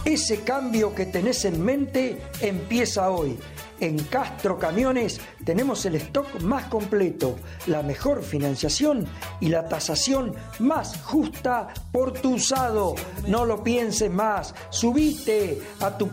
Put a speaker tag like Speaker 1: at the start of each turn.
Speaker 1: Ese cambio que tenés en mente empieza hoy. En Castro Camiones tenemos el stock más completo, la mejor financiación y la tasación más justa por tu usado. No lo pienses más, subite a tu